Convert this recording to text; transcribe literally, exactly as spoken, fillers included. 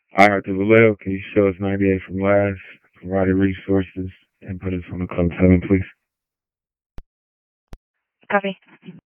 All right, to Vallejo, can you show us ninety-eight from last, provided resources, and put us on the club seven, please? Copy.